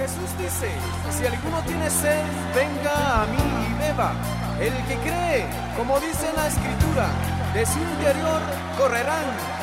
Jesús dice, si alguno tiene sed, venga a mí y beba. El que cree, como dice la Escritura, de su interior correrán